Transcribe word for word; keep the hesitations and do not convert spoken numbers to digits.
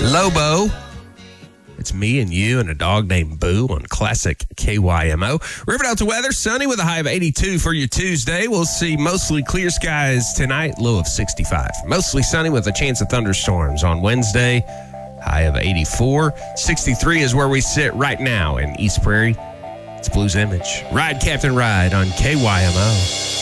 Lobo. It's me and you and a dog named Boo on classic K Y M O. Riverdale weather, sunny with a high of eighty-two for your Tuesday. We'll see mostly clear skies tonight, low of sixty-five. Mostly sunny with a chance of thunderstorms on Wednesday, high of eighty-four. sixty-three is where we sit right now in East Prairie. It's Blues Image. Ride, Captain, Ride on K Y M O.